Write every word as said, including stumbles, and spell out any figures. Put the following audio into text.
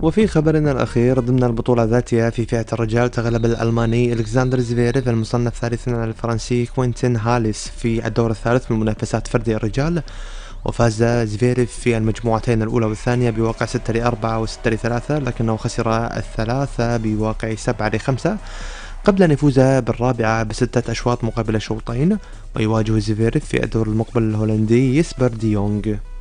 وفي خبرنا الأخير ضمن البطولة ذاتها في فئة الرجال، تغلب الألماني ألكسندر زفيريف المصنف ثالثا على الفرنسي كوينتين هاليس في الدور الثالث من منافسات فردي الرجال، وفاز زفيريف في المجموعتين الأولى والثانية بواقع ستة لأربعة وستة لثلاثة، لكنه خسر الثلاثة بواقع سبعة لخمسة قبل أن يفوز بالرابعة بستة أشواط مقابل شوطين. ويواجه زفيريف في الدور المقبل الهولندي يسبر ديونغ.